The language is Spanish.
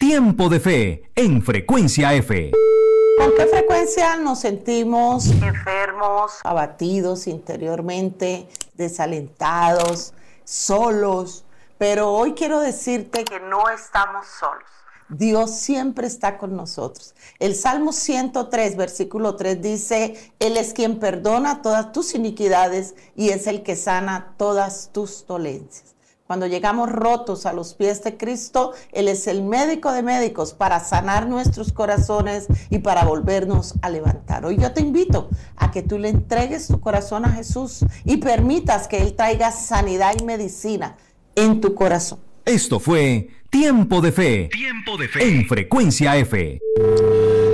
Tiempo de Fe en Frecuencia F. ¿Con qué frecuencia nos sentimos enfermos, abatidos interiormente, desalentados, solos? Pero hoy quiero decirte que no estamos solos. Dios siempre está con nosotros. El Salmo 103, versículo 3 dice: Él es quien perdona todas tus iniquidades y es el que sana todas tus dolencias. Cuando llegamos rotos a los pies de Cristo, Él es el médico de médicos para sanar nuestros corazones y para volvernos a levantar. Hoy yo te invito a que tú le entregues tu corazón a Jesús y permitas que Él traiga sanidad y medicina en tu corazón. Esto fue Tiempo de Fe. En Frecuencia F.